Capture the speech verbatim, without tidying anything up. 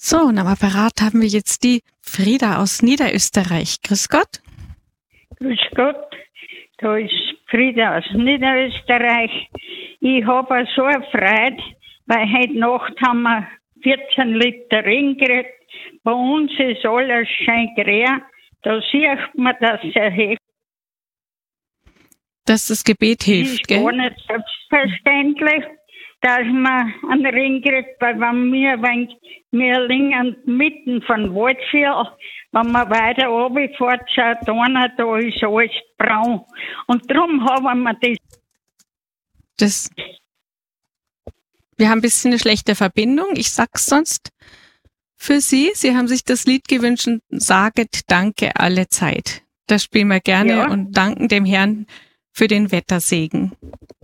So, und am Apparat haben wir jetzt die Frieda aus Niederösterreich. Grüß Gott. Grüß Gott, da ist Frieda aus Niederösterreich. Ich habe so eine Freude, weil heute Nacht haben wir vierzehn Liter Regen gekriegt. Bei uns ist alles schön grün. Da sieht man, dass er hilft. Dass das Gebet hilft, ist gell? Gar nicht selbstverständlich, dass man einen Ring kriegt, weil wenn wir, wenn wir liegen mitten von Waldviertel, wenn man weiter runterfährt, schaut einer, da ist alles braun. Und darum haben wir das. Das. Wir haben ein bisschen eine schlechte Verbindung. Ich sag's sonst für Sie. Sie haben sich das Lied gewünscht, Saget Danke alle Zeit. Das spielen wir gerne Ja. und danken dem Herrn für den Wettersegen.